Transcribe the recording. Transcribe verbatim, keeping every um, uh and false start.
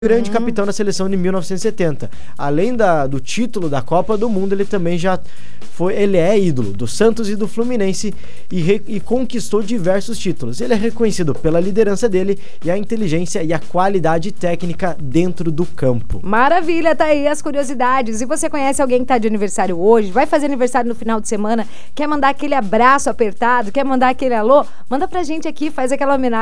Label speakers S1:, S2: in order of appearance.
S1: grande
S2: Hum.
S1: capitão da seleção de mil novecentos e setenta. Além da, do título da Copa do Mundo, ele também já foi, ele é ídolo do Santos e do Fluminense e, re, e conquistou diversos títulos. Ele é reconhecido pela liderança dele e a inteligência e a qualidade técnica dentro do campo.
S2: Maravilha, tá aí as curiosidades. E você conhece alguém que tá de aniversário hoje, vai fazer aniversário no final de semana, quer mandar aquele abraço apertado, quer mandar aquele alô? Manda pra gente aqui, faz aquela homenagem.